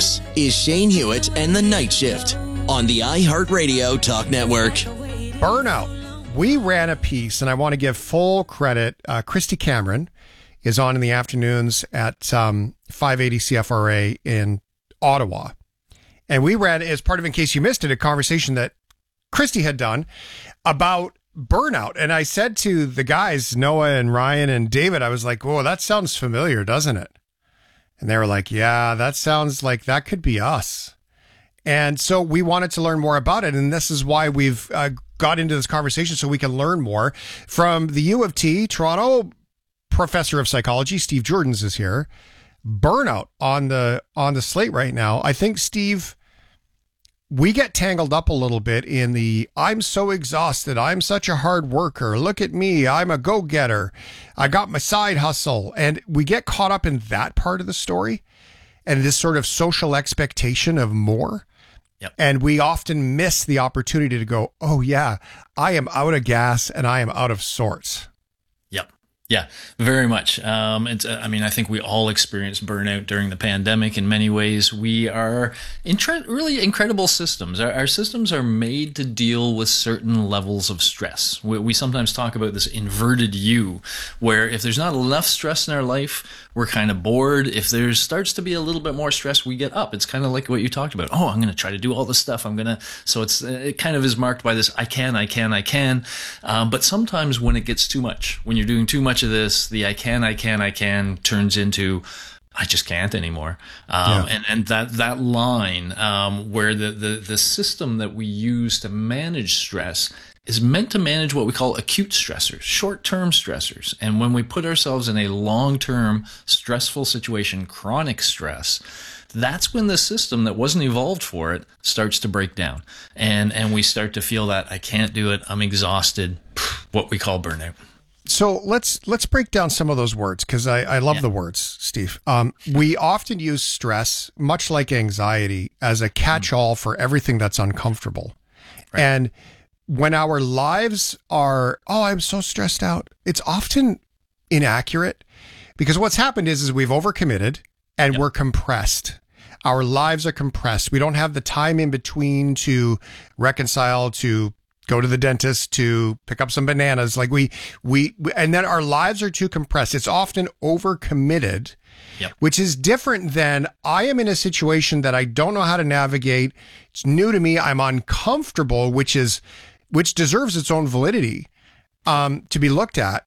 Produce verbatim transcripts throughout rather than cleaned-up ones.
This is Shane Hewitt and the Night Shift on the iHeartRadio Talk Network. Burnout. We ran a piece, and I want to give full credit. Uh, Christy Cameron is on in the afternoons at um, five eighty C F R A in Ottawa. And we ran, as part of, in case you missed it, a conversation that Christy had done about burnout. And I said to the guys, Noah and Ryan and David, I was like, whoa, that sounds familiar, doesn't it? And they were like, yeah, that sounds like that could be us. And so we wanted to learn more about it. And this is why we've uh, got into this conversation, so we can learn more. From the U of T, Toronto professor of psychology, Steve Jordans, is here. Burnout on the on the slate right now. I think, Steve, we get tangled up a little bit in the, I'm so exhausted, I'm such a hard worker, look at me, I'm a go-getter, I got my side hustle. And we get caught up in that part of the story and this sort of social expectation of more. Yep. And we often miss the opportunity to go, oh yeah, I am out of gas and I am out of sorts. Yep. Yeah, very much. Um, it's, I mean, I think we all experienced burnout during the pandemic in many ways. We are intre- really incredible systems. Our, our systems are made to deal with certain levels of stress. We, we sometimes talk about this inverted U, where if there's not enough stress in our life, we're kind of bored. If there starts to be a little bit more stress, we get up. It's kind of like what you talked about. Oh, I'm going to try to do all this stuff. I'm going to, so it's, it kind of is marked by this, I can, I can, I can. Um, but sometimes when it gets too much, when you're doing too much of this, the I can, I can, I can turns into, I just can't anymore. Um, yeah. and, and that, that line, um, where the, the, the system that we use to manage stress is meant to manage what we call acute stressors, short-term stressors. And when we put ourselves in a long-term stressful situation, chronic stress, that's when the system that wasn't evolved for it starts to break down. And, and we start to feel that I can't do it, I'm exhausted, what we call burnout. So let's let's break down some of those words, because I, I love yeah. the words, Steve. Um, we often use stress, much like anxiety, as a catch-all mm. for everything that's uncomfortable. Right. And when our lives are, oh, I'm so stressed out, it's often inaccurate, because what's happened is, is we've overcommitted and yep. we're compressed. Our lives are compressed. We don't have the time in between to reconcile, to go to the dentist, to pick up some bananas. Like we, we, and then our lives are too compressed. It's often overcommitted, yep. which is different than I am in a situation that I don't know how to navigate. It's new to me. I'm uncomfortable, which is, which deserves its own validity, um, to be looked at,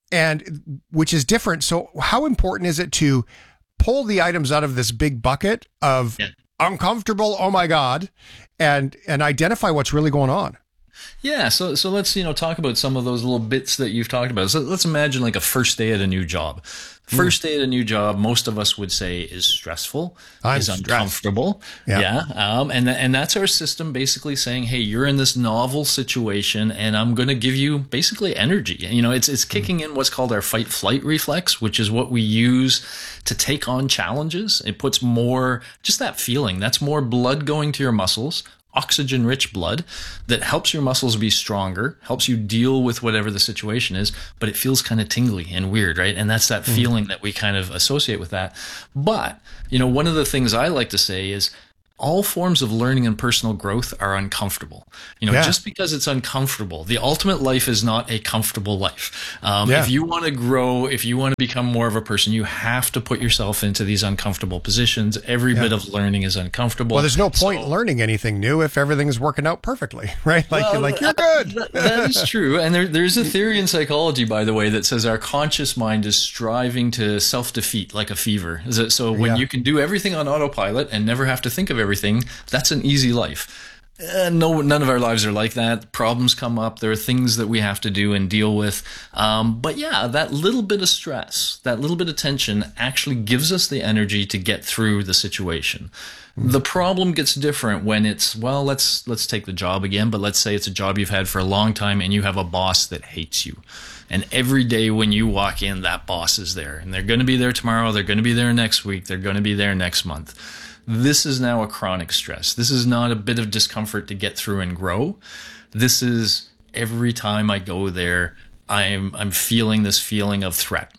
and which is different. So how important is it to pull the items out of this big bucket of yeah. uncomfortable, oh my God, and, and identify what's really going on? Yeah, so so let's, you know, talk about some of those little bits that you've talked about. So let's imagine like a first day at a new job. First day at a new job, most of us would say is stressful, I'm is uncomfortable. Yeah. yeah. Um, and, th- and that's our system basically saying, hey, you're in this novel situation and I'm going to give you basically energy. You know, it's, it's kicking in what's called our fight flight reflex, which is what we use to take on challenges. It puts more, just that feeling, that's more blood going to your muscles, oxygen-rich blood that helps your muscles be stronger, helps you deal with whatever the situation is, but it feels kind of tingly and weird, right? And that's that mm. feeling that we kind of associate with that. But, you know, one of the things I like to say is all forms of learning and personal growth are uncomfortable. You know, yeah. just because it's uncomfortable, the ultimate life is not a comfortable life. Um, yeah. If you want to grow, if you want to become more of a person, you have to put yourself into these uncomfortable positions. Every yeah. bit of learning is uncomfortable. Well, there's no point so, in learning anything new if everything's working out perfectly, right? Like, well, you're like, you're good. That, that is true. And there, there's a theory in psychology, by the way, that says our conscious mind is striving to self-defeat like a fever. So when yeah. you can do everything on autopilot and never have to think of everything, that's an easy life. Uh, no, none of our lives are like that. Problems come up. There are things that we have to do and deal with. Um, but yeah, that little bit of stress, that little bit of tension actually gives us the energy to get through the situation. Mm-hmm. The problem gets different when it's, well, let's, let's take the job again, but let's say it's a job you've had for a long time and you have a boss that hates you. And every day when you walk in, that boss is there and they're going to be there tomorrow. They're going to be there next week. They're going to be there next month. This is now a chronic stress. This is not a bit of discomfort to get through and grow. This is every time I go there, I'm I'm feeling this feeling of threat.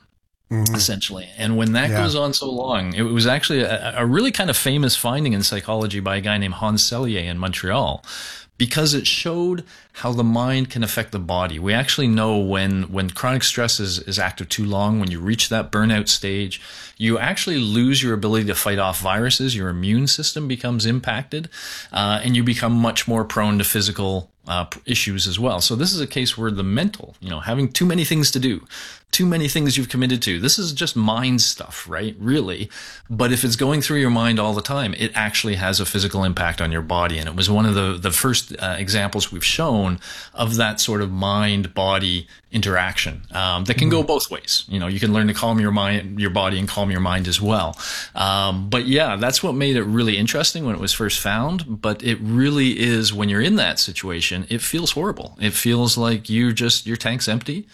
mm-hmm. essentially. And when that yeah. goes on so long, it was actually a, a really kind of famous finding in psychology by a guy named Hans Selye in Montreal, because it showed how the mind can affect the body. We actually know when, when chronic stress is, is active too long, when you reach that burnout stage, you actually lose your ability to fight off viruses. Your immune system becomes impacted, uh, and you become much more prone to physical uh, issues as well. So this is a case where the mental, you know, having too many things to do, too many things you've committed to. This is just mind stuff, right? Really. But if it's going through your mind all the time, it actually has a physical impact on your body. And it was one of the, the first uh, examples we've shown of that sort of mind-body interaction um, that can go both ways. You know, you can learn to calm your mind, your body, and calm your mind as well. Um, but yeah, that's what made it really interesting when it was first found. But it really is, when you're in that situation, it feels horrible. It feels like you just, your tank's empty.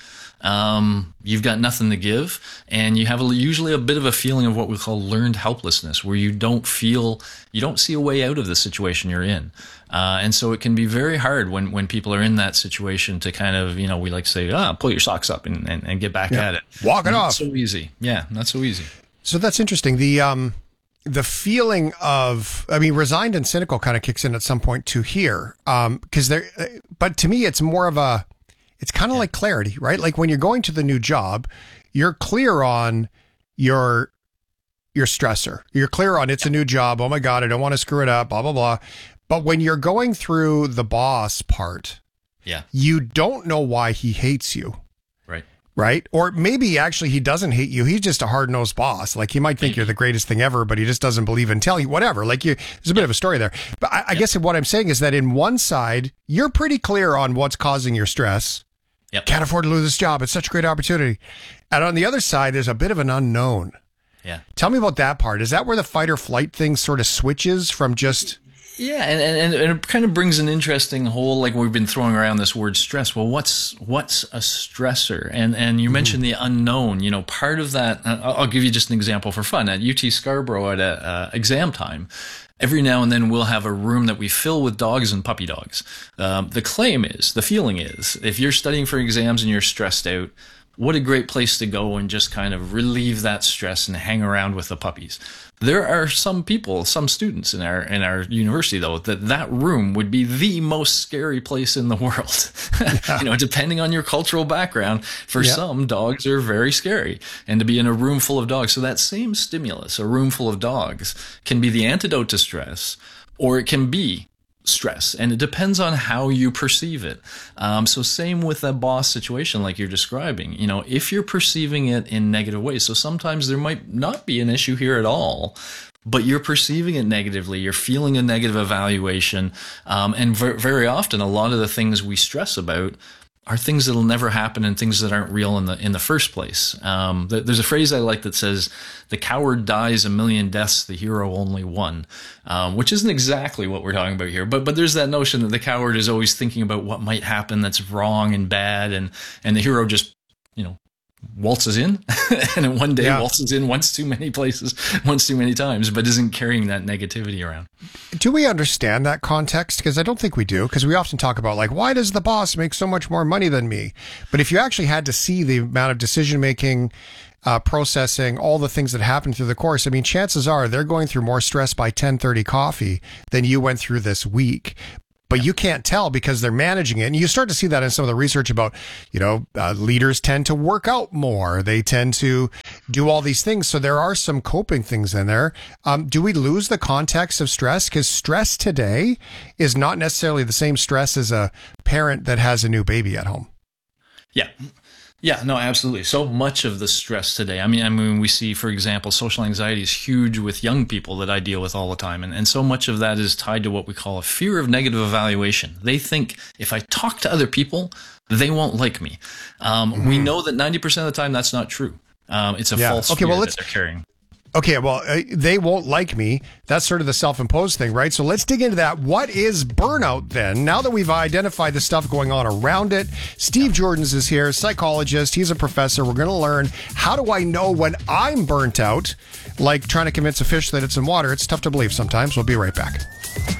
Um, you've got nothing to give, and you have a, usually a bit of a feeling of what we call learned helplessness, where you don't feel, you don't see a way out of the situation you're in. Uh, and so it can be very hard when, when people are in that situation to kind of, you know, we like to say, ah, pull your socks up and, and, and get back yeah. at it. Walk it not off. So easy. Yeah, not so easy. So that's interesting. The, um, the feeling of, I mean, resigned and cynical kind of kicks in at some point too here. Um, cause there, but to me, it's more of a, it's kind of yeah. like clarity, right? Like when you're going to the new job, you're clear on your, your stressor. You're clear on it's a new job. Oh my God, I don't want to screw it up, blah, blah, blah. But when you're going through the boss part, yeah, you don't know why he hates you. Right. Right. Or maybe actually he doesn't hate you. He's just a hard nosed boss. Like he might think maybe. you're the greatest thing ever, but he just doesn't believe in telling you whatever. Like you, there's a bit of a story there. But I, I yep. guess what I'm saying is that in one side, you're pretty clear on what's causing your stress. Yep. Can't afford to lose this job. It's such a great opportunity. And on the other side, there's a bit of an unknown. Yeah. Tell me about that part. Is that where the fight or flight thing sort of switches from just... Yeah, and, and, and it kind of brings an interesting whole, like we've been throwing around this word stress. Well, what's what's a stressor? And and you mentioned the unknown. You know, part of that, I'll, I'll give you just an example for fun. At U T Scarborough at a, uh, exam time, every now and then we'll have a room that we fill with dogs and puppy dogs. Um, the claim is, the feeling is, if you're studying for exams and you're stressed out, what a great place to go and just kind of relieve that stress and hang around with the puppies. There are some people, some students in our in our university, though, that that room would be the most scary place in the world. Yeah. You know, depending on your cultural background, for yeah. some, dogs are very scary. And to be in a room full of dogs, so that same stimulus, a room full of dogs, can be the antidote to stress, or it can be stress, and it depends on how you perceive it. Um, so same with that boss situation like you're describing. You know, if you're perceiving it in negative ways, so sometimes there might not be an issue here at all, but you're perceiving it negatively, you're feeling a negative evaluation, um, and ver- very often a lot of the things we stress about are things that'll never happen and things that aren't real in the in the first place. Um, th- there's a phrase I like that says, "The coward dies a million deaths, the hero only one," um, which isn't exactly what we're talking about here. But but there's that notion that the coward is always thinking about what might happen that's wrong and bad, and and the hero just, you know, waltzes in and in one day yeah. waltzes in once too many places, once too many times, but isn't carrying that negativity around. Do we understand that context? Because I don't think we do, because we often talk about like, why does the boss make so much more money than me? But if you actually had to see the amount of decision making, uh, processing, all the things that happen through the course, I mean, chances are they're going through more stress by ten thirty coffee than you went through this week. But you can't tell because they're managing it. And you start to see that in some of the research about, you know, uh, leaders tend to work out more. They tend to do all these things. So there are some coping things in there. Um, do we lose the context of stress? Because stress today is not necessarily the same stress as a parent that has a new baby at home. Yeah. Yeah, no, absolutely. So much of the stress today, I mean, I mean, we see, for example, social anxiety is huge with young people that I deal with all the time. And, and so much of that is tied to what we call a fear of negative evaluation. They think if I talk to other people, they won't like me. Um, mm-hmm. We know that ninety percent of the time that's not true. Um, it's a yeah. false okay, fear well, let's, that they're carrying. Okay, well, uh, they won't like me. That's sort of the self-imposed thing, right? So let's dig into that. What is burnout then? Now that we've identified the stuff going on around it, Steve Jordans is here, psychologist. He's a professor. We're going to learn, how do I know when I'm burnt out? Like trying to convince a fish that it's in water. It's tough to believe sometimes. We'll be right back.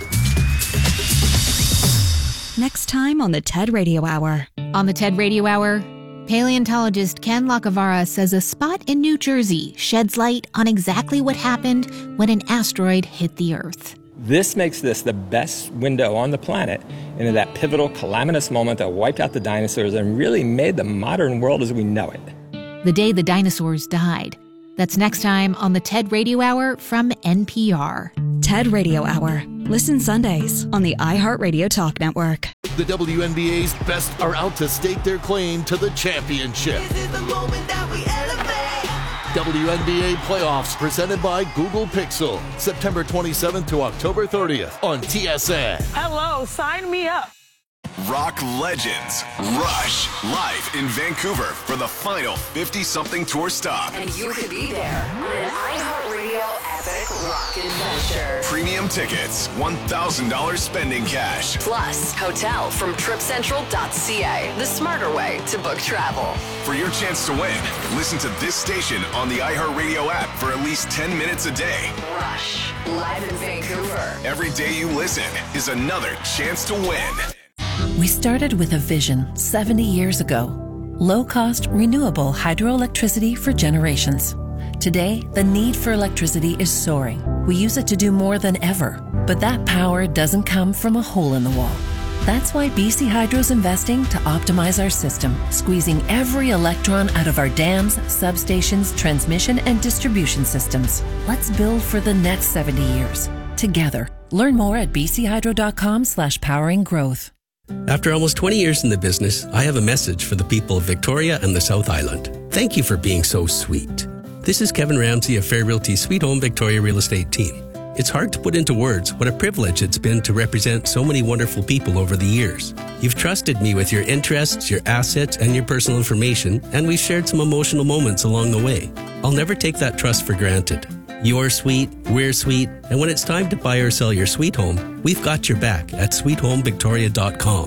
Next time on the TED Radio Hour. On the TED Radio Hour, Paleontologist Ken Lacavara says a spot in New Jersey sheds light on exactly what happened when an asteroid hit the Earth. This makes this the best window on the planet into that pivotal, calamitous moment that wiped out the dinosaurs and really made the modern world as we know it. The day the dinosaurs died. That's next time on the TED Radio Hour from N P R. TED Radio Hour. Listen Sundays on the iHeartRadio Talk Network. The W N B A's best are out to stake their claim to the championship. This is the moment that we elevate. W N B A playoffs presented by Google Pixel. September twenty-seventh to October thirtieth on T S N. Hello, sign me up. Rock legends Rush live in Vancouver for the final fifty-something tour stop. And you could be there on an iHeartRadio epic rock adventure. Premium tickets, one thousand dollars spending cash. Plus, hotel from trip central dot c a, the smarter way to book travel. For your chance to win, listen to this station on the iHeartRadio app for at least ten minutes a day. Rush, live in Vancouver. Every day you listen is another chance to win. We started with a vision seventy years ago. Low-cost, renewable hydroelectricity for generations. Today, the need for electricity is soaring. We use it to do more than ever. But that power doesn't come from a hole in the wall. That's why B C Hydro's investing to optimize our system, squeezing every electron out of our dams, substations, transmission, and distribution systems. Let's build for the next seventy years. Together. Learn more at bchydro.com slash powering growth. After almost twenty years in the business, I have a message for the people of Victoria and the South Island. Thank you for being so sweet. This is Kevin Ramsey of Fair Realty's Sweet Home Victoria Real Estate team. It's hard to put into words what a privilege it's been to represent so many wonderful people over the years. You've trusted me with your interests, your assets, and your personal information, and we've shared some emotional moments along the way. I'll never take that trust for granted. You're sweet, we're sweet, and when it's time to buy or sell your sweet home, we've got your back at sweet home victoria dot com.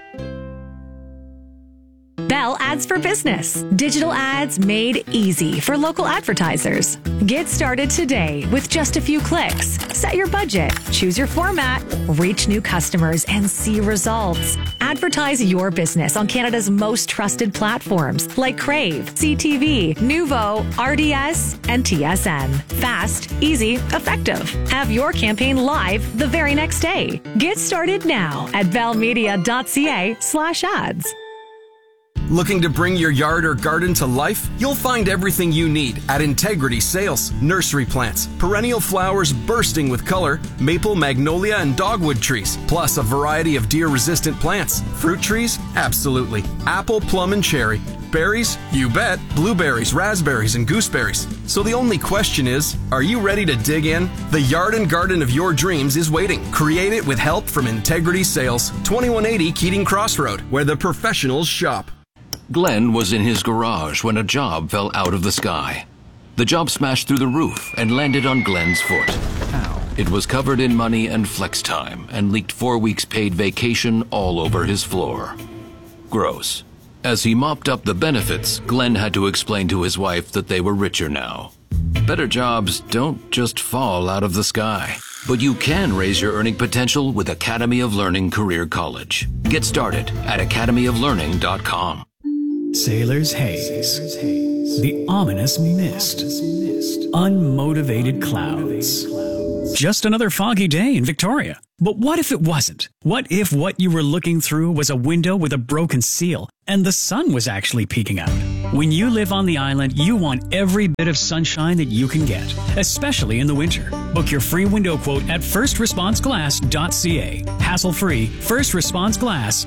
Bell Ads for Business. Digital ads made easy for local advertisers. Get started today with just a few clicks. Set your budget, choose your format, reach new customers, and see results. Advertise your business on Canada's most trusted platforms like Crave, C T V, Nuvo, R D S, and T S N. Fast, easy, effective. Have your campaign live the very next day. Get started now at bellmedia.ca slash ads. Looking to bring your yard or garden to life? You'll find everything you need at Integrity Sales. Nursery plants, perennial flowers bursting with color, maple, magnolia, and dogwood trees, plus a variety of deer-resistant plants. Fruit trees? Absolutely. Apple, plum, and cherry. Berries? You bet. Blueberries, raspberries, and gooseberries. So the only question is, are you ready to dig in? The yard and garden of your dreams is waiting. Create it with help from Integrity Sales. twenty-one eighty Keating Crossroad, where the professionals shop. Glenn was in his garage when a job fell out of the sky. The job smashed through the roof and landed on Glenn's foot. Ow. It was covered in money and flex time and leaked four weeks paid vacation all over his floor. Gross. As he mopped up the benefits, Glenn had to explain to his wife that they were richer now. Better jobs don't just fall out of the sky. But you can raise your earning potential with Academy of Learning Career College. Get started at academy of learning dot com. Sailor's haze, the ominous mist, unmotivated clouds. Just another foggy day in Victoria. But what if it wasn't? What if what you were looking through was a window with a broken seal and the sun was actually peeking out? When you live on the island, you want every bit of sunshine that you can get, especially in the winter. Book your free window quote at first response glass dot c a. Hassle-free, First Response Glass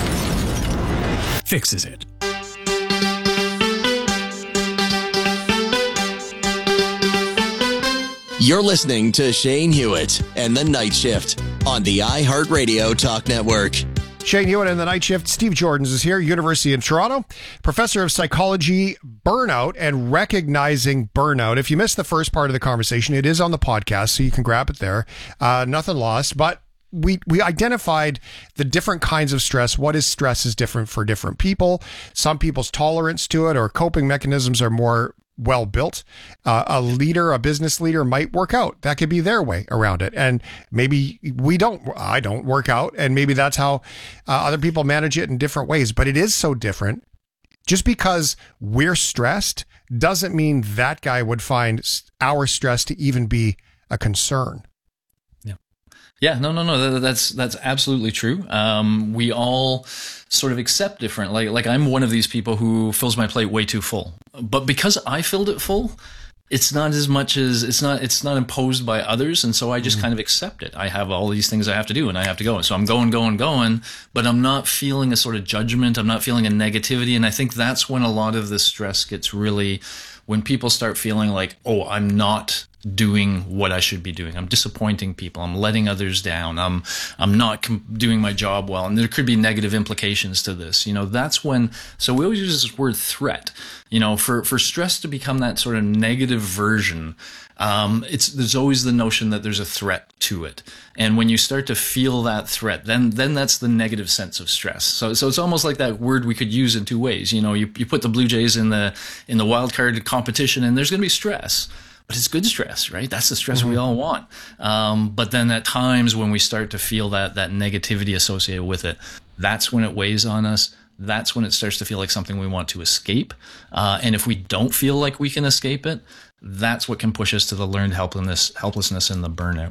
fixes it. You're listening to Shane Hewitt and the Night Shift on the iHeartRadio Talk Network. Shane Hewitt and the Night Shift. Steve Jordans is here, University of Toronto, professor of psychology, burnout, and recognizing burnout. If you missed the first part of the conversation, it is on the podcast, so you can grab it there. Uh, nothing lost, but we we identified the different kinds of stress. What is stress is different for different people. Some people's tolerance to it or coping mechanisms are more well built. Uh, a leader, a business leader might work out. That could be their way around it. And maybe we don't, I don't work out. And maybe that's how uh, other people manage it in different ways. But it is so different. just because we're stressed doesn't mean that guy would find our stress to even be a concern. Yeah, no, no, no. That's that's absolutely true. Um, we all sort of accept different. Like, like I'm one of these people who fills my plate way too full. But because I filled it full, it's not as much as it's not. It's not imposed by others, and so I just mm-hmm. kind of accept it. I have all these things I have to do, and I have to go. So I'm going, going, going. But I'm not feeling a sort of judgment. I'm not feeling a negativity, and I think that's when a lot of the stress gets really. When people start feeling like, oh, I'm not doing what I should be doing. I'm disappointing people. I'm letting others down. I'm I'm not com- doing my job well. And there could be negative implications to this. You know, that's when, so we always use this word threat. You know, for, for stress to become that sort of negative version, um, it's there's always the notion that there's a threat to it. And when you start to feel that threat, then then that's the negative sense of stress. So so it's almost like that word we could use in two ways. You know, you, you put the Blue Jays in the in the wild card competition, and there's going to be stress. But it's good stress, right? That's the stress mm-hmm. we all want. Um, but then at times when we start to feel that that negativity associated with it, that's when it weighs on us. That's when it starts to feel like something we want to escape. Uh, and if we don't feel like we can escape it, that's what can push us to the learned helplessness, helplessness and the burnout.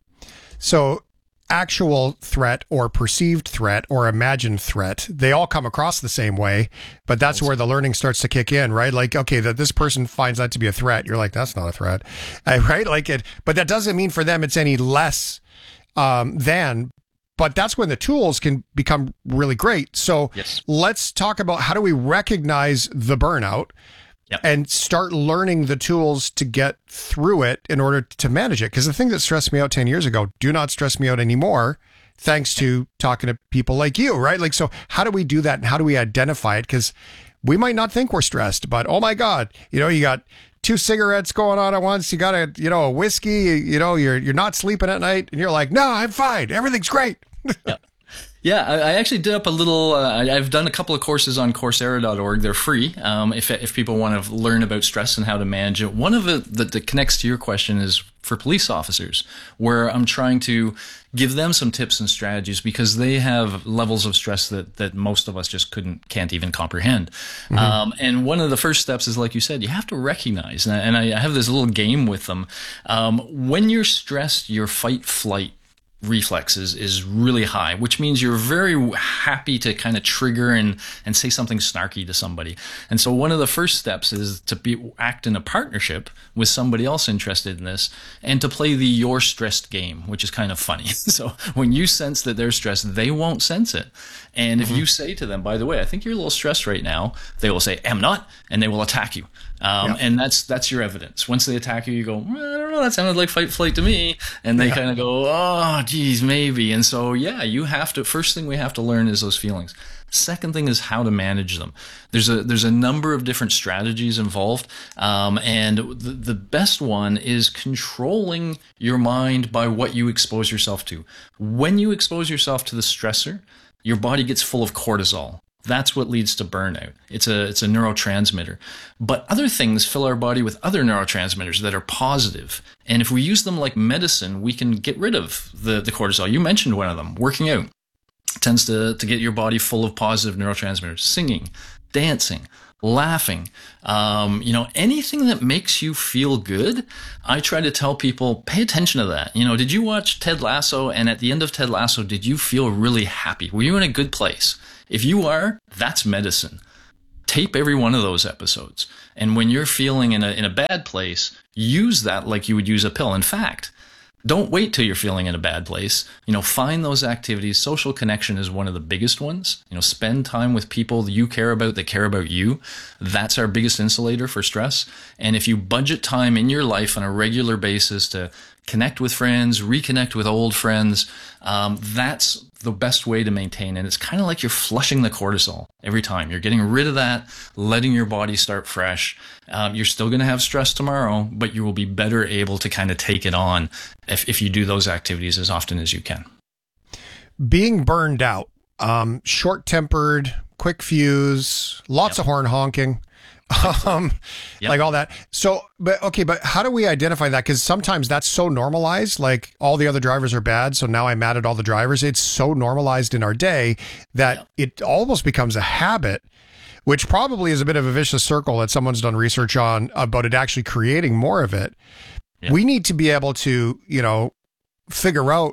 So actual threat or perceived threat or imagined threat, they all come across the same way, but that's where the learning starts to kick in, right? Like, okay, that this person finds that to be a threat. You're like, that's not a threat, uh, right? Like it, but that doesn't mean for them it's any less um, than, but that's when the tools can become really great. So yes. Let's talk about how do we recognize the burnout Yep. and start learning the tools to get through it in order to manage it. Because the thing that stressed me out ten years ago, do not stress me out anymore, thanks to talking to people like you, right? Like, so how do we do that? And how do we identify it? Because we might not think we're stressed, but oh my God, you know, you got two cigarettes going on at once. You got a, you know, a whiskey, you know, you're, you're not sleeping at night and you're like, no, I'm fine. Everything's great. Yep. Yeah, I, I actually did up a little, uh, I've done a couple of courses on Coursera dot org. They're free um, if if people want to learn about stress and how to manage it. One of it that, that connects to your question is for police officers, where I'm trying to give them some tips and strategies because they have levels of stress that, that most of us just couldn't, can't even comprehend. Mm-hmm. Um, and one of the first steps is, like you said, you have to recognize, and I, I have this little game with them. Um, when you're stressed, your fight flight reflexes is really high, which means you're very happy to kind of trigger and and say something snarky to somebody. And so one of the first steps is to be act in a partnership with somebody else interested in this and to play the you're stressed game, which is kind of funny. So when you sense that they're stressed, they won't sense it. And if mm-hmm. you say to them, by the way, I think you're a little stressed right now, they will say, I'm not, and they will attack you. Um, yeah. And that's that's your evidence. Once they attack you, you go, well, I don't know, that sounded like fight flight to me. And they yeah. kind of go, oh, geez, maybe. And so, yeah, you have to, first thing we have to learn is those feelings. Second thing is how to manage them. There's a there's a number of different strategies involved, um, and the, the best one is controlling your mind by what you expose yourself to. When you expose yourself to the stressor, your body gets full of cortisol. That's what leads to burnout. It's a it's a neurotransmitter. But other things fill our body with other neurotransmitters that are positive. And if we use them like medicine, we can get rid of the, the cortisol. You mentioned one of them, working out. Tends to, to get your body full of positive neurotransmitters. Singing, dancing, laughing, um, you know, anything that makes you feel good. I try to tell people, pay attention to that. You know, did you watch Ted Lasso? And at the end of Ted Lasso, did you feel really happy? Were you in a good place? If you are, that's medicine. Tape every one of those episodes. And when you're feeling in a, in a bad place, use that like you would use a pill. In fact, don't wait till you're feeling in a bad place. You know, find those activities. Social connection is one of the biggest ones. You know, spend time with people that you care about, that care about you. That's our biggest insulator for stress. And if you budget time in your life on a regular basis to connect with friends, reconnect with old friends, um, that's the best way to maintain. And it's kind of like you're flushing the cortisol every time. You're getting rid of that, letting your body start fresh. Um, you're still going to have stress tomorrow, but you will be better able to kind of take it on if, if you do those activities as often as you can. Being burned out, um, short-tempered, quick fuse, lots yep. of horn honking. Um, yep. like all that. So, but okay, but how do we identify that? Because sometimes that's so normalized, like all the other drivers are bad, so now I'm mad at all the drivers. It's so normalized in our day that yep. it almost becomes a habit. which probably is a bit of a vicious circle that someone's done research on about it actually creating more of it. Yeah. We need to be able to, you know, figure out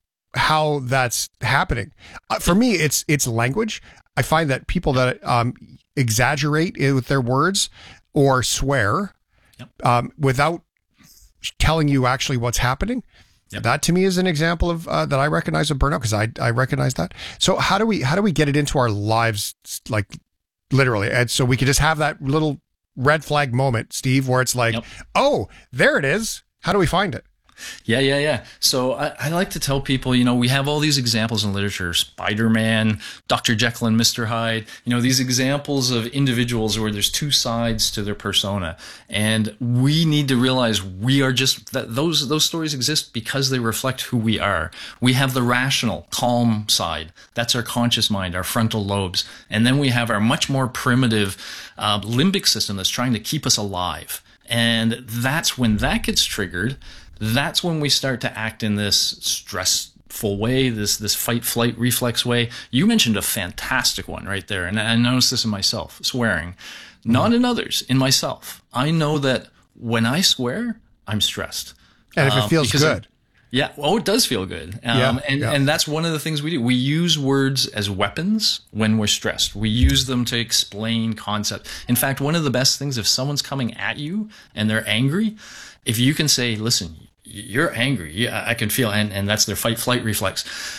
how that's happening. Uh, for me, it's it's language. I find that people that um, exaggerate with their words or swear yep. um, without telling you actually what's happening, yep. that to me is an example of uh, that I recognize of burnout, because I I recognize that. So how do we how do we get it into our lives, like literally, and so we can just have that little red flag moment, Steve, where it's like, yep. oh, there it is. How do we find it? Yeah, yeah, yeah. So I, I like to tell people, you know, we have all these examples in literature, Spider-Man, Doctor Jekyll and Mister Hyde, you know, these examples of individuals where there's two sides to their persona. And we need to realize we are just, that those, those stories exist because they reflect who we are. We have the rational, calm side. That's our conscious mind, our frontal lobes. And then we have our much more primitive uh, limbic system that's trying to keep us alive. And that's when that gets triggered. That's when we start to act in this stressful way, this this fight-flight reflex way. You mentioned a fantastic one right there, and I noticed this in myself, swearing. Not in others, in myself. I know that when I swear, I'm stressed. And if it feels um, good. It, yeah, oh, it does feel good. Um, yeah, and, yeah. and that's one of the things we do. We use words as weapons when we're stressed. We use them to explain concepts. In fact, one of the best things, if someone's coming at you and they're angry, if you can say, listen, you're angry, yeah, I can feel, and, and that's their fight-flight reflex.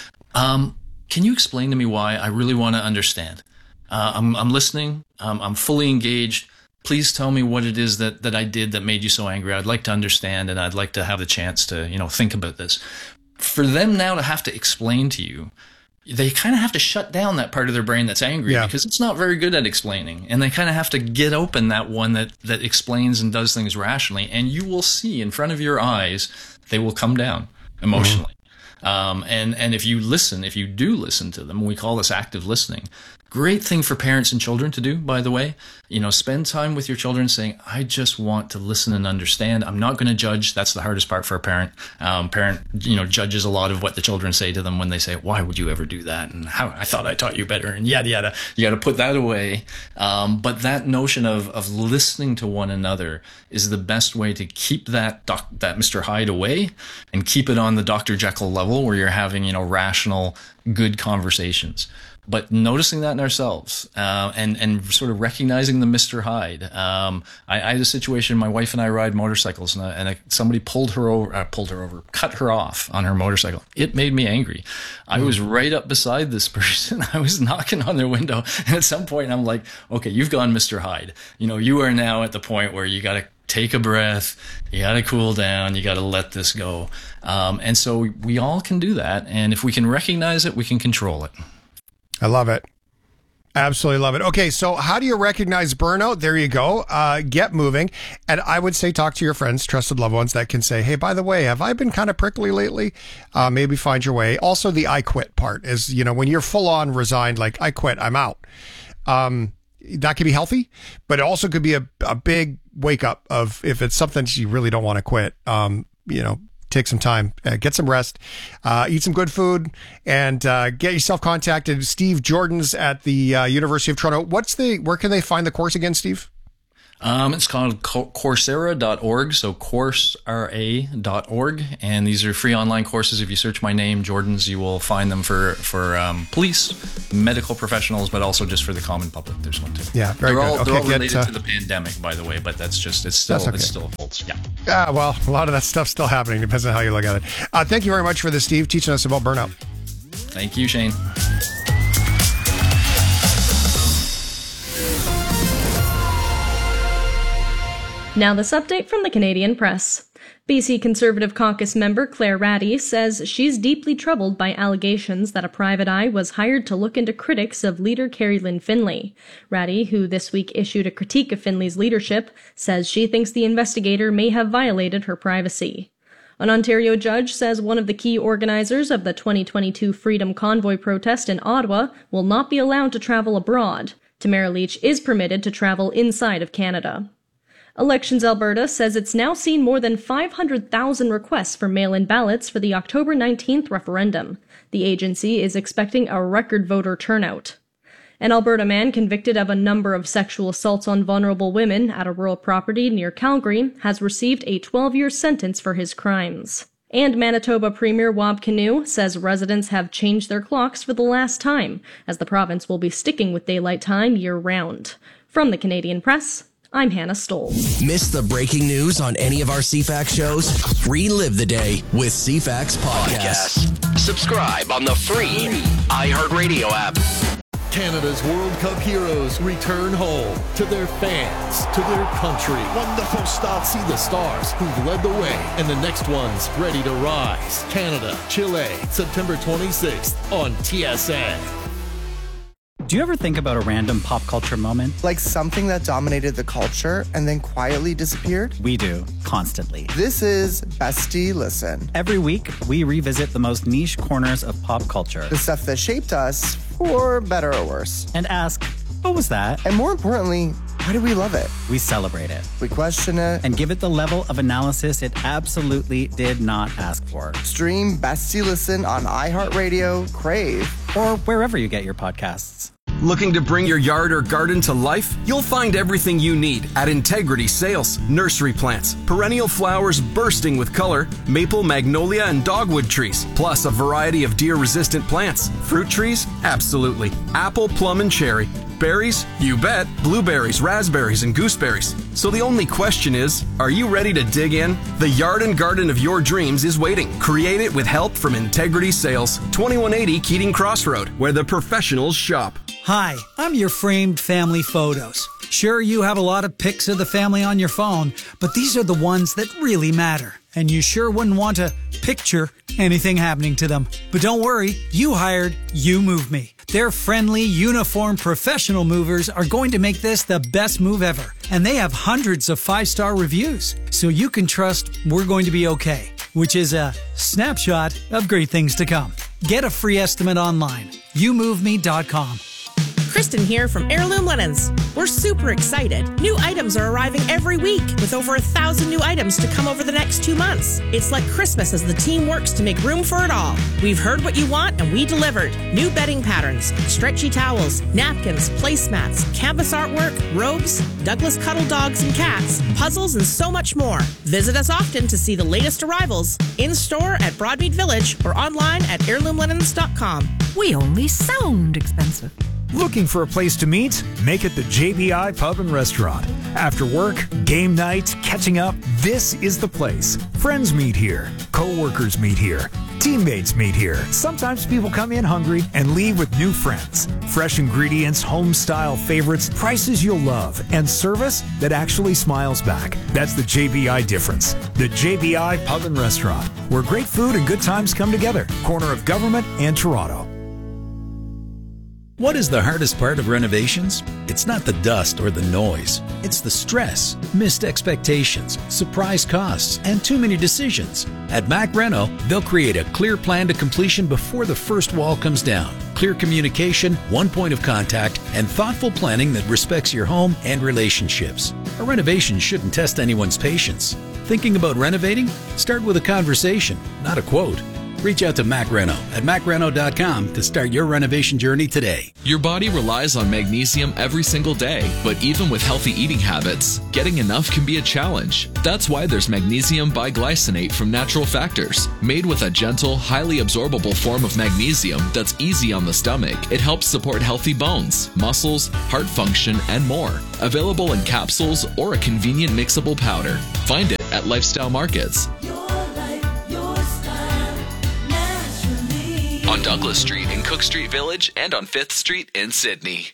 Um, can you explain to me why? I really want to understand. Uh, I'm, I'm listening. Um, I'm fully engaged. Please tell me what it is that, that I did that made you so angry. I'd like to understand, and I'd like to have the chance to, you know, think about this. For them now to have to explain to you, they kind of have to shut down that part of their brain that's angry yeah. because it's not very good at explaining. And they kind of have to get open that one that, that explains and does things rationally. And you will see in front of your eyes, they will come down emotionally. Mm-hmm. Um, and, and if you listen, if you do listen to them, we call this active listening. Great thing for parents and children to do, by the way. You know, spend time with your children saying, I just want to listen and understand. I'm not going to judge. That's the hardest part for a parent. Um, parent, you know, judges a lot of what the children say to them when they say, why would you ever do that? And how I thought I taught you better, and yada, yada. You got to put that away. Um, but that notion of, of listening to one another is the best way to keep that doc, that Mister Hyde away and keep it on the Doctor Jekyll level where you're having, you know, rational, good conversations. But noticing that in ourselves, uh, and, and sort of recognizing the Mister Hyde. Um, I, I had a situation, my wife and I ride motorcycles, and, I, and I, somebody pulled her over, uh, pulled her over, cut her off on her motorcycle. It made me angry. I was right up beside this person. I was knocking on their window. And at some point, I'm like, okay, you've gone Mister Hyde. You know, you are now at the point where you got to take a breath, you got to cool down, you got to let this go. Um, and so we all can do that. And if we can recognize it, we can control it. I love it. Absolutely love it. Okay, so how do you recognize burnout? There you go. Uh, get moving. And I would say talk to your friends, trusted loved ones that can say, hey, by the way, have I been kind of prickly lately? Uh, maybe find your way. Also, the I quit part is, you know, when you're full on resigned, like I quit, I'm out. Um, that could be healthy, but it also could be a, a big wake up of if it's something you really don't want to quit, um, you know, take some time, uh, get some rest, uh, eat some good food, and uh, get yourself contacted. Steve Jordan's at the uh, University of Toronto. What's the, where can they find the course again, Steve? Um, it's called Coursera dot org, so Coursera dot org, and these are free online courses. If you search my name, Jordan's, you will find them for for um, police, medical professionals, but also just for the common public. There's one too. Yeah, very they're good. All, okay, they're all get, related uh, to the pandemic, by the way, but that's just it's still okay. it's still holds. Yeah. Yeah, well, a lot of that stuff's still happening. Depends on how you look at it. Uh, thank you very much for this, Steve, teaching us about burnout. Thank you, Shane. Now this update from the Canadian Press. B C Conservative Caucus member Claire Ratty says she's deeply troubled by allegations that a private eye was hired to look into critics of leader Carrie Lynn Finlay. Ratty, who this week issued a critique of Finlay's leadership, says she thinks the investigator may have violated her privacy. An Ontario judge says one of the key organizers of the twenty twenty-two Freedom Convoy protest in Ottawa will not be allowed to travel abroad. Tamara Lich is permitted to travel inside of Canada. Elections Alberta says it's now seen more than five hundred thousand requests for mail-in ballots for the October nineteenth referendum. The agency is expecting a record voter turnout. An Alberta man convicted of a number of sexual assaults on vulnerable women at a rural property near Calgary has received a twelve-year sentence for his crimes. And Manitoba Premier Wab Kinew says residents have changed their clocks for the last time, as the province will be sticking with daylight time year-round. From the Canadian Press, I'm Hannah Stoll. Miss the breaking news on any of our C FAX shows? Relive the day with C FAX Podcasts. Podcast. Subscribe on the free iHeartRadio app. Canada's World Cup heroes return home to their fans, to their country. Wonderful stuff. See the stars who've led the way and the next ones ready to rise. Canada, Chile, September twenty-sixth on T S N. Do you ever think about a random pop culture moment? Like something that dominated the culture and then quietly disappeared? We do, constantly. This is Bestie Listen. Every week, we revisit the most niche corners of pop culture. The stuff that shaped us, for better or worse. And ask, what was that? And more importantly, why do we love it? We celebrate it. We question it. And give it the level of analysis it absolutely did not ask for. Stream Bestie Listen on iHeartRadio, Crave, or wherever you get your podcasts. Looking to bring your yard or garden to life? You'll find everything you need at Integrity Sales. Nursery plants, perennial flowers bursting with color, maple, magnolia, and dogwood trees, plus a variety of deer-resistant plants. Fruit trees? Absolutely. Apple, plum, and cherry. Berries? You bet. Blueberries, raspberries, and gooseberries. So the only question is, are you ready to dig in? The yard and garden of your dreams is waiting. Create it with help from Integrity Sales. twenty-one eighty Keating Crossroad, where the professionals shop. Hi, I'm your framed family photos. Sure, you have a lot of pics of the family on your phone, but these are the ones that really matter. And you sure wouldn't want to picture anything happening to them. But don't worry, you hired You Move Me. Their friendly, uniformed professional movers are going to make this the best move ever. And they have hundreds of five-star reviews, so you can trust we're going to be okay, which is a snapshot of great things to come. Get a free estimate online, you move me dot com. Kristen here from Heirloom Linens. We're super excited. New items are arriving every week with over a thousand new items to come over the next two months. It's like Christmas as the team works to make room for it all. We've heard what you want and we delivered. New bedding patterns, stretchy towels, napkins, placemats, canvas artwork, robes, Douglas cuddle dogs and cats, puzzles, and so much more. Visit us often to see the latest arrivals in store at Broadmead Village or online at heirloom linens dot com. We only sound expensive. Looking for a place to meet? Make it the J B I Pub and Restaurant. After work, game night, catching up, this is the place. Friends meet here. Co-workers meet here. Teammates meet here. Sometimes people come in hungry and leave with new friends. Fresh ingredients, home-style favorites, prices you'll love, and service that actually smiles back. That's the J B I difference. The J B I Pub and Restaurant, where great food and good times come together. Corner of Government and Toronto. What is the hardest part of renovations? It's not the dust or the noise. It's the stress, missed expectations, surprise costs, and too many decisions. At Mac Reno, they'll create a clear plan to completion before the first wall comes down. Clear communication, one point of contact, and thoughtful planning that respects your home and relationships. A renovation shouldn't test anyone's patience. Thinking about renovating? Start with a conversation, not a quote. Reach out to Mac Reno at mac reno dot com to start your renovation journey today. Your body relies on magnesium every single day, but even with healthy eating habits, getting enough can be a challenge. That's why there's magnesium biglycinate from Natural Factors. Made with a gentle, highly absorbable form of magnesium that's easy on the stomach, it helps support healthy bones, muscles, heart function, and more. Available in capsules or a convenient mixable powder. Find it at Lifestyle Markets. On Douglas Street in Cook Street Village and on fifth Street in Sydney.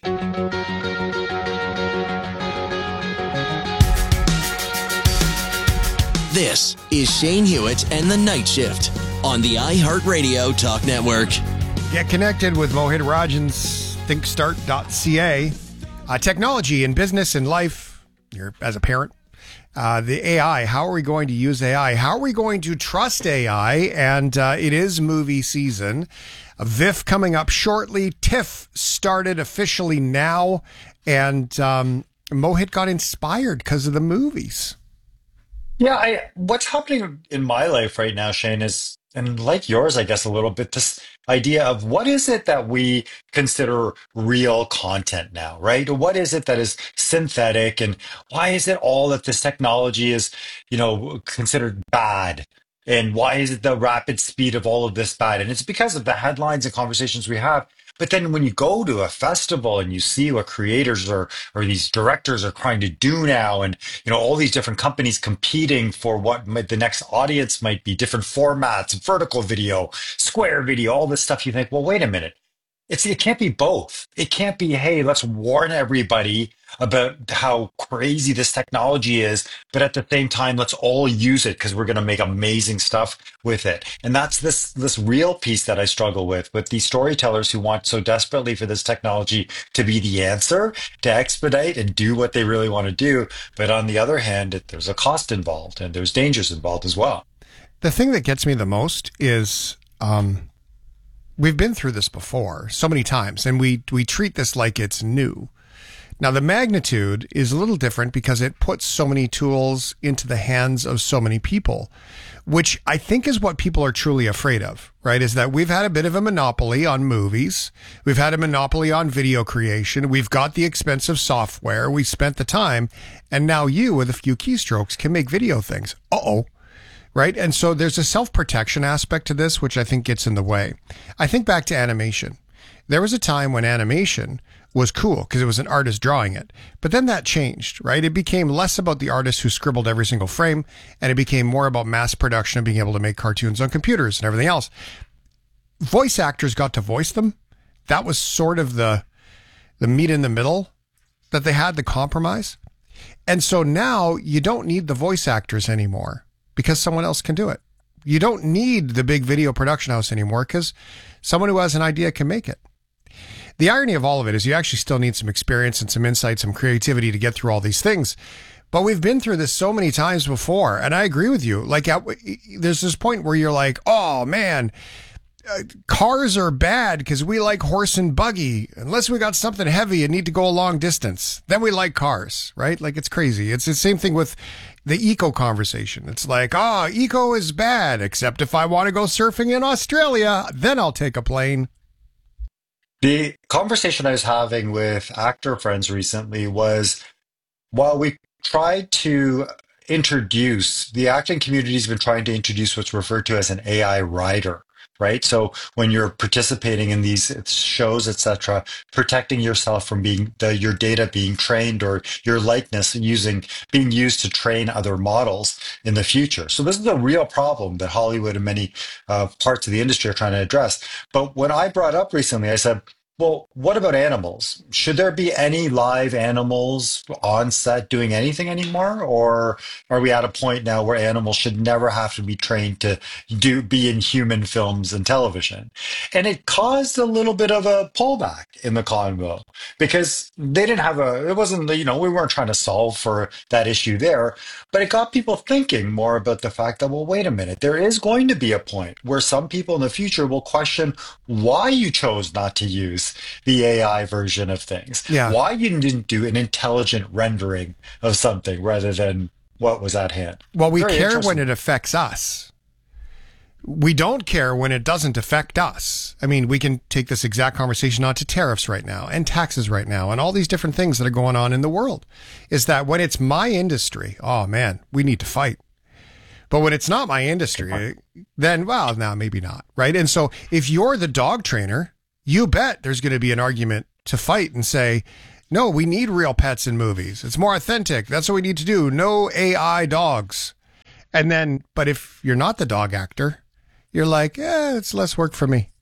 This is Shane Hewitt and the Night Shift on the iHeartRadio Talk Network. Get connected with Mohit Rajan's think start dot c a. Uh, technology in business and life, you're, as a parent. Uh, the A I, how are we going to use A I? How are we going to trust A I? And uh, it is movie season. A V I F coming up shortly. TIFF started officially now. And um, Mohit got inspired because of the movies. Yeah, I what's happening in my life right now, Shane, is and like yours, I guess, a little bit, this idea of what is it that we consider real content now, right? What is it that is synthetic, and why is it all that this technology is, you know, considered bad? And why is it the rapid speed of all of this bad? And it's because of the headlines and conversations we have. But then when you go to a festival and you see what creators are, or these directors are trying to do now, and you know all these different companies competing for what might, the next audience might be, different formats, vertical video, square video, all this stuff, you think, well, wait a minute. It's, it can't be both. It can't be, hey, let's warn everybody about how crazy this technology is, but at the same time, let's all use it because we're going to make amazing stuff with it. And that's this this real piece that I struggle with, with these storytellers who want so desperately for this technology to be the answer, to expedite and do what they really want to do. But on the other hand, it, there's a cost involved and there's dangers involved as well. The thing that gets me the most is... Um, we've been through this before so many times, and we we treat this like it's new. Now, the magnitude is a little different because it puts so many tools into the hands of so many people, which I think is what people are truly afraid of, right? Is that we've had a bit of a monopoly on movies. We've had a monopoly on video creation. We've got the expensive software. We spent the time, and now you, with a few keystrokes, can make video things. Uh-oh. Right? And so there's a self-protection aspect to this, which I think gets in the way. I think back to animation. There was a time when animation was cool because it was an artist drawing it. But then that changed, right? It became less about the artist who scribbled every single frame, and it became more about mass production and being able to make cartoons on computers and everything else. Voice actors got to voice them. That was sort of the, the meat in the middle that they had, the compromise. And so now you don't need the voice actors anymore, because someone else can do it. You don't need the big video production house anymore because someone who has an idea can make it. The irony of all of it is you actually still need some experience and some insight, some creativity to get through all these things. But we've been through this so many times before, and I agree with you. Like, there's this point where you're like, oh, man, uh, cars are bad because we like horse and buggy. Unless we got something heavy and need to go a long distance, then we like cars, right? Like, it's crazy. It's the same thing with the eco conversation. It's like, ah, oh, eco is bad, except if I want to go surfing in Australia, then I'll take a plane. The conversation I was having with actor friends recently was, while we tried to introduce, the acting community has been trying to introduce what's referred to as an A I rider. Right. So when you're participating in these shows, et cetera, protecting yourself from being the, your data being trained or your likeness using being used to train other models in the future. So this is a real problem that Hollywood and many uh, parts of the industry are trying to address. But when I brought up recently, I said, well, what about animals? Should there be any live animals on set doing anything anymore? Or are we at a point now where animals should never have to be trained to do be in human films and television? And it caused a little bit of a pullback in the convo because they didn't have a, it wasn't, you know, we weren't trying to solve for that issue there, but it got people thinking more about the fact that, well, wait a minute, there is going to be a point where some people in the future will question why you chose not to use the A I version of things. Yeah. Why you didn't do an intelligent rendering of something rather than what was at hand. Well, we Very care when it affects us. We don't care when it doesn't affect us. I mean, we can take this exact conversation on to tariffs right now and taxes right now and all these different things that are going on in the world. Is that when it's my industry, oh man, we need to fight. But when it's not my industry, then, well, no, maybe not, right? And so if you're the dog trainer, you bet there's going to be an argument to fight and say, no, we need real pets in movies. It's more authentic. That's what we need to do. No A I dogs. And then, but if you're not the dog actor, you're like, eh, it's less work for me.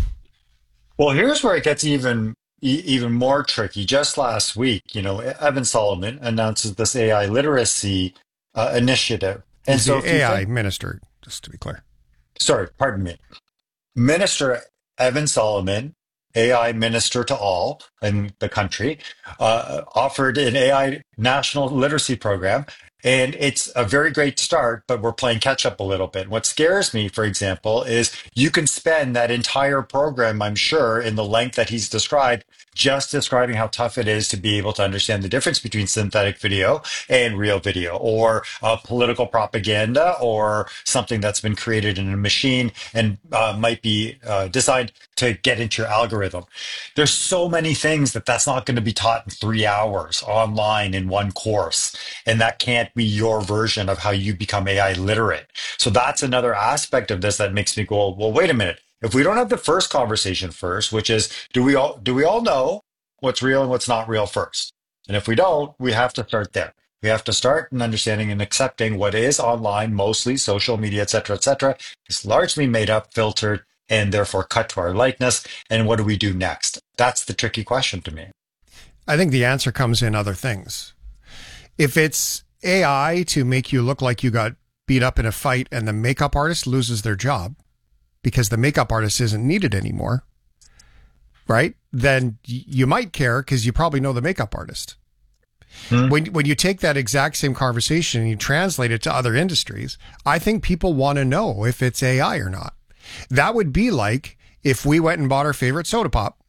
Well, here's where it gets even even more tricky. Just last week, you know, Evan Solomon announces this A I literacy uh, initiative. And He's so the A I think, minister, just to be clear. Sorry, pardon me. Minister Evan Solomon, A I minister to all in the country, uh, offered an A I national literacy program. And it's a very great start, but we're playing catch up a little bit. What scares me, for example, is you can spend that entire program, I'm sure, in the length that he's described, just describing how tough it is to be able to understand the difference between synthetic video and real video, or uh, political propaganda, or something that's been created in a machine and uh, might be uh, designed to get into your algorithm. There's so many things that that's not going to be taught in three hours online in one course. And that can't be your version of how you become A I literate. So that's another aspect of this that makes me go, well, wait a minute. If we don't have the first conversation first, which is, do we all, do we all know what's real and what's not real first? And if we don't, we have to start there. We have to start in understanding and accepting what is online, mostly social media, et cetera, et cetera, is largely made up, filtered, and therefore cut to our likeness. And what do we do next? That's the tricky question to me. I think the answer comes in other things. If it's A I to make you look like you got beat up in a fight and the makeup artist loses their job because the makeup artist isn't needed anymore, right? Then you might care because you probably know the makeup artist. Hmm. When when you take that exact same conversation and you translate it to other industries, I think people want to know if it's A I or not. That would be like if we went and bought our favorite soda pop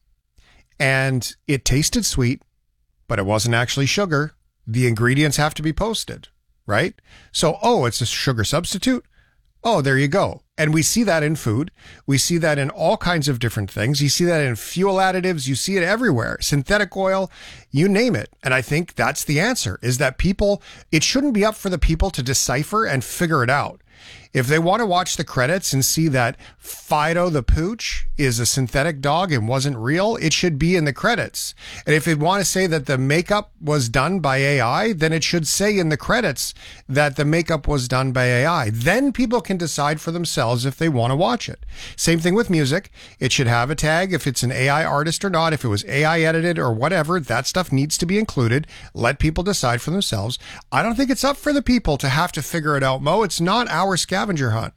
and it tasted sweet, but it wasn't actually sugar. The ingredients have to be posted, right? So, oh, it's a sugar substitute. Oh, there you go. And we see that in food. We see that in all kinds of different things. You see that in fuel additives. You see it everywhere. Synthetic oil, you name it. And I think that's the answer, is that people, it shouldn't be up for the people to decipher and figure it out. If they want to watch the credits and see that Fido the Pooch is a synthetic dog and wasn't real, it should be in the credits. And if they want to say that the makeup was done by A I, then it should say in the credits that the makeup was done by A I. Then people can decide for themselves if they want to watch it. Same thing with music. It should have a tag if it's an A I artist or not. If it was A I edited or whatever, that stuff needs to be included. Let people decide for themselves. I don't think it's up for the people to have to figure it out, Mo. It's not our scavenger hunt.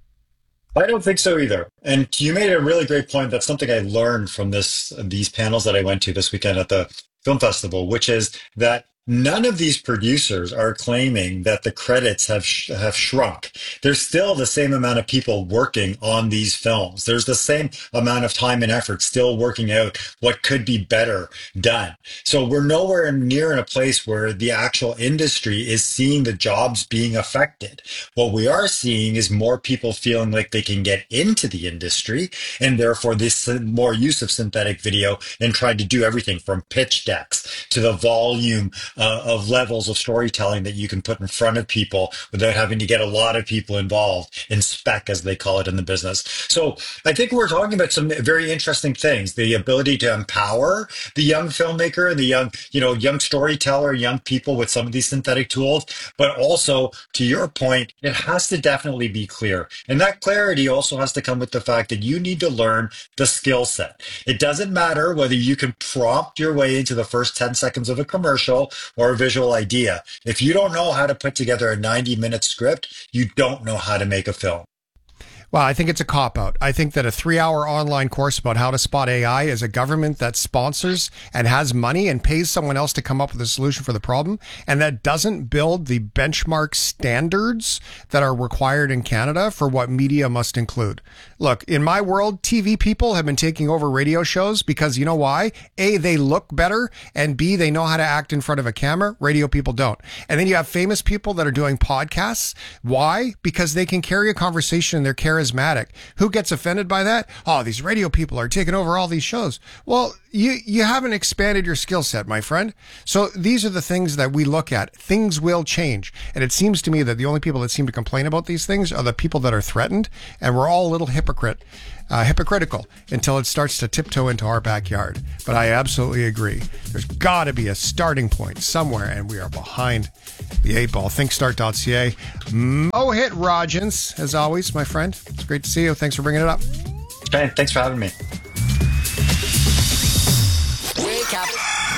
I don't think so either. And you made a really great point. That's something I learned from this these panels that I went to this weekend at the film festival, which is that none of these producers are claiming that the credits have sh- have shrunk. There's still the same amount of people working on these films. There's the same amount of time and effort still working out what could be better done. So we're nowhere near in a place where the actual industry is seeing the jobs being affected. What we are seeing is more people feeling like they can get into the industry, and therefore this more use of synthetic video and trying to do everything from pitch decks to the volume Uh, of levels of storytelling that you can put in front of people without having to get a lot of people involved in spec, as they call it in the business. So I think we're talking about some very interesting things. The ability to empower the young filmmaker and the young, you know, young storyteller, young people with some of these synthetic tools. But also, to your point, it has to definitely be clear. And that clarity also has to come with the fact that you need to learn the skill set. It doesn't matter whether you can prompt your way into the first ten seconds of a commercial or a visual idea. If you don't know how to put together a ninety minute script, you don't know how to make a film. Well, I think it's a cop-out. I think that a three-hour online course about how to spot A I is a government that sponsors and has money and pays someone else to come up with a solution for the problem, and that doesn't build the benchmark standards that are required in Canada for what media must include. Look, in my world, T V people have been taking over radio shows because, you know why? A, they look better, and B, they know how to act in front of a camera. Radio people don't. And then you have famous people that are doing podcasts. Why? Because they can carry a conversation and they're charismatic. Who gets offended by that? Oh, these radio people are taking over all these shows. Well, you you haven't expanded your skill set, my friend. So these are the things that we look at. Things will change. And it seems to me that the only people that seem to complain about these things are the people that are threatened. And we're all a little hypocrite, uh, hypocritical until it starts to tiptoe into our backyard. But I absolutely agree. There's got to be a starting point somewhere, and we are behind the eight ball. think start dot c a. Mo Hit Rogers, as always, my friend. It's great to see you. Thanks for bringing it up. Okay, thanks for having me. Wake up.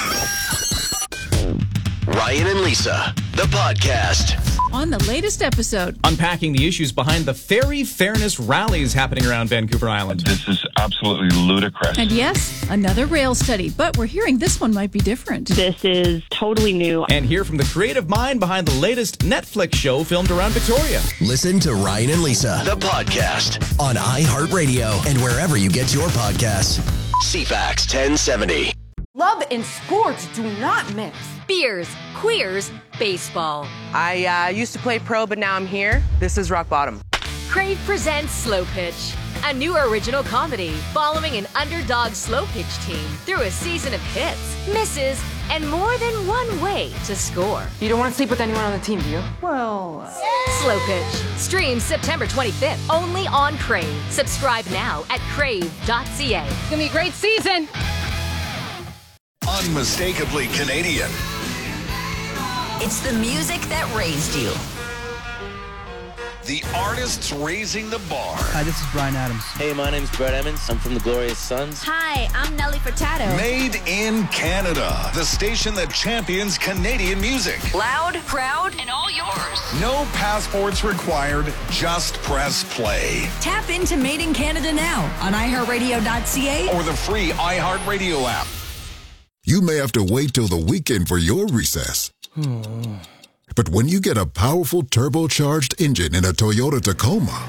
Ryan and Lisa, the podcast. On the latest episode, unpacking the issues behind the Ferry Fairness rallies happening around Vancouver Island. This is absolutely ludicrous. And yes, another rail study, but we're hearing this one might be different. This is totally new. And hear from the creative mind behind the latest Netflix show filmed around Victoria. Listen to Ryan and Lisa, the podcast, on iHeartRadio and wherever you get your podcasts. C FAX ten seventy. Love and sports do not mix. Beers, queers, baseball. I uh, used to play pro, but now I'm here. This is rock bottom. Crave presents Slow Pitch, a new original comedy following an underdog slow pitch team through a season of hits, misses, and more than one way to score. You don't want to sleep with anyone on the team, do you? Well... Uh... Slow Pitch. Streams September twenty-fifth, only on Crave. Subscribe now at crave dot c a. It's going to be a great season. Unmistakably Canadian. It's the music that raised you. The artists raising the bar. Hi, this is Bryan Adams. Hey, my name's Brett Emmons. I'm from the Glorious Sons. Hi, I'm Nelly Furtado. Made in Canada. The station that champions Canadian music. Loud, proud, and all yours. No passports required. Just press play. Tap into Made in Canada now on i heart radio dot c a or the free iHeartRadio app. You may have to wait till the weekend for your recess. But when you get a powerful turbocharged engine in a Toyota Tacoma,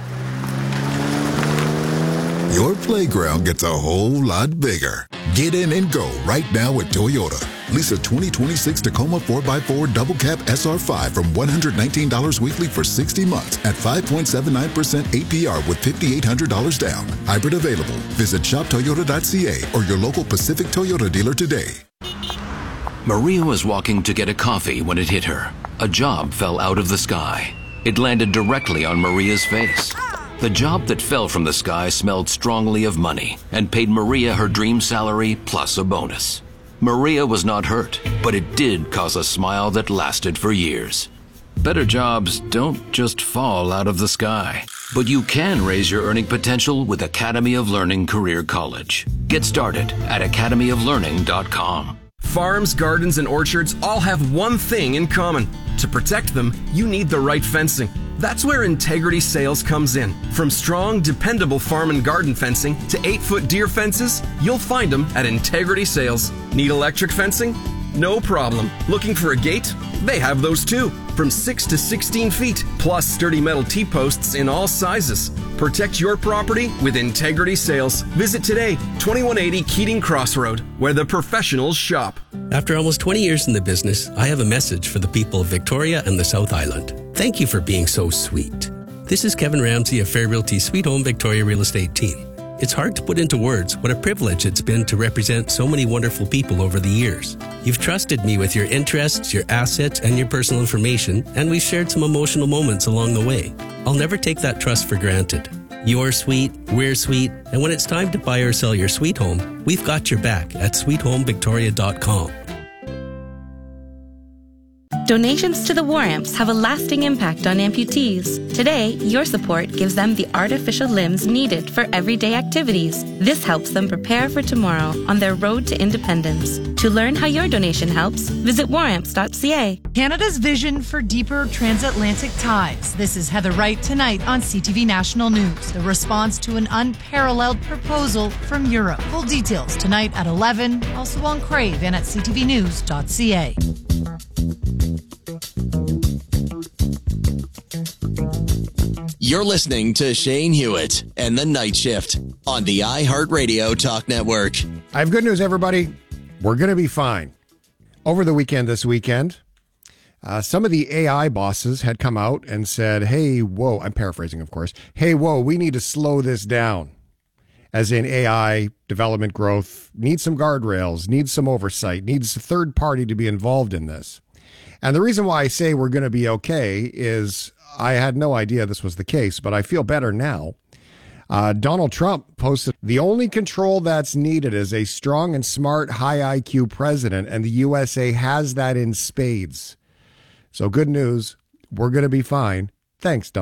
your playground gets a whole lot bigger. Get in and go right now at Toyota. Lease a twenty twenty-six Tacoma four by four Double Cab S R five from one hundred nineteen dollars weekly for sixty months at five point seven nine percent A P R with five thousand eight hundred dollars down. Hybrid available. Visit shop toyota dot c a or your local Pacific Toyota dealer today. Maria was walking to get a coffee when it hit her. A job fell out of the sky. It landed directly on Maria's face. The job that fell from the sky smelled strongly of money and paid Maria her dream salary plus a bonus. Maria was not hurt, but it did cause a smile that lasted for years. Better jobs don't just fall out of the sky, but you can raise your earning potential with Academy of Learning Career College. Get started at academy of learning dot com. Farms, gardens, and orchards all have one thing in common. To protect them, you need the right fencing. That's where Integrity Sales comes in. From strong, dependable farm and garden fencing to eight-foot deer fences, you'll find them at Integrity Sales. Need electric fencing? No problem. Looking for a gate? They have those too. From six to sixteen feet, plus sturdy metal T-posts in all sizes. Protect your property with Integrity Sales. Visit today, twenty-one eighty Keating Crossroad, where the professionals shop. After almost twenty years in the business, I have a message for the people of Victoria and the South Island. Thank you for being so sweet. This is Kevin Ramsey of Fair Realty Sweet Home Victoria Real Estate Team. It's hard to put into words what a privilege it's been to represent so many wonderful people over the years. You've trusted me with your interests, your assets, and your personal information, and we've shared some emotional moments along the way. I'll never take that trust for granted. You're sweet, we're sweet, and when it's time to buy or sell your sweet home, we've got your back at sweet home victoria dot com. Donations to the War Amps have a lasting impact on amputees. Today, your support gives them the artificial limbs needed for everyday activities. This helps them prepare for tomorrow on their road to independence. To learn how your donation helps, visit war amps dot c a. Canada's vision for deeper transatlantic ties. This is Heather Wright tonight on C T V National News. The response to an unparalleled proposal from Europe. Full details tonight at eleven, also on Crave and at c t v news dot c a. You're listening to Shane Hewitt and the Night Shift on the iHeartRadio Talk Network. I have good news, everybody. We're going to be fine. Over the weekend, this weekend, uh, some of the A I bosses had come out and said, hey, whoa, I'm paraphrasing, of course. Hey, whoa, we need to slow this down. As in A I development growth needs some guardrails, needs some oversight, needs a third party to be involved in this. And the reason why I say we're going to be okay is I had no idea this was the case, but I feel better now. Uh, Donald Trump posted, the only control that's needed is a strong and smart, high I Q president, and the U S A has that in spades. So good news, we're going to be fine. Thanks, Donald.